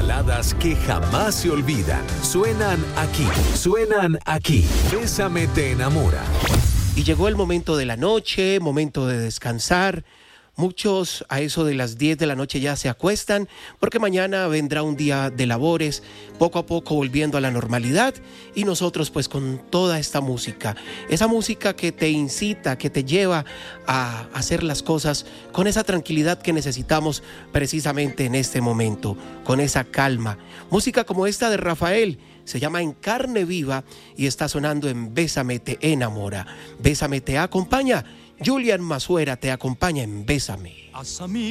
baladas que jamás se olvidan. Suenan aquí. Bésame te enamora. Y llegó el momento de la noche, momento de descansar. Muchos a eso de las 10 de la noche ya se acuestan porque mañana vendrá un día de labores, poco a poco volviendo a la normalidad, y nosotros pues con toda esta música, esa música que te incita, que te lleva a hacer las cosas con esa tranquilidad que necesitamos precisamente en este momento, con esa calma. Música como esta de Rafael, se llama En Carne Viva y está sonando en Bésame te enamora. Bésame te acompaña. Julián Masuera te acompaña en Bésame.